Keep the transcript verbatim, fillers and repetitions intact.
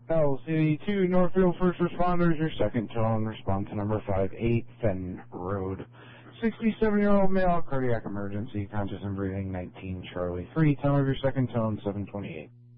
L C two Northfield First Responders, your second tone, respond to number five eight Fenn Road. sixty-seven-year-old male, cardiac emergency, conscious and breathing, nineteen Charlie three. Time of your second tone, seven twenty-eight.